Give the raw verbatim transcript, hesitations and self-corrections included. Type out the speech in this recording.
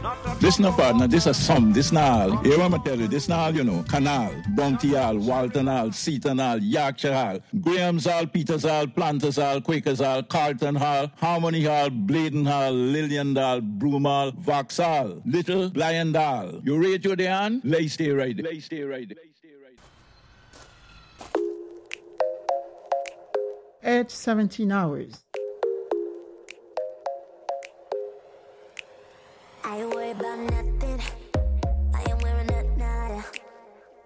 This no partner, this a sum, this na all. Here I'm tell you, this na all, you know. Canal, Bounty Hall, Walton Hall, Seaton Hall, Yorkshire Hall, Graham's Hall, Peters Hall, Planters Hall, Quakers Hall, Carlton Hall, Harmony Hall, Bladen Hall, Lillian Hall, Broom Hall, Vauxhall, Little, Blind Hall. You rate your day on? Lay stay right. Lay stay right. At seventeen hours. I worry about nothing.